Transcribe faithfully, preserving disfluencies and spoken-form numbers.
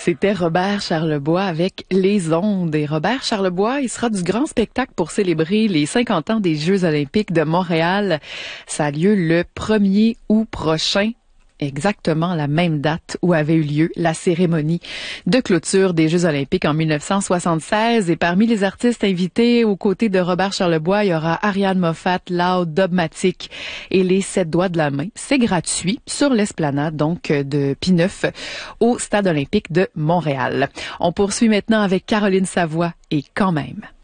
C'était Robert Charlebois avec Les Ondes. Et Robert Charlebois, il sera du grand spectacle pour célébrer les cinquante ans des Jeux olympiques de Montréal. Ça a lieu le premier août prochain. Exactement la même date où avait eu lieu la cérémonie de clôture des Jeux olympiques en mille neuf cent soixante-seize. Et parmi les artistes invités aux côtés de Robert Charlebois, il y aura Ariane Moffat, Loud, Dogmatic et les Sept Doigts de la Main. C'est gratuit sur l'esplanade donc de Pie neuf au Stade olympique de Montréal. On poursuit maintenant avec Caroline Savoie et Quand même.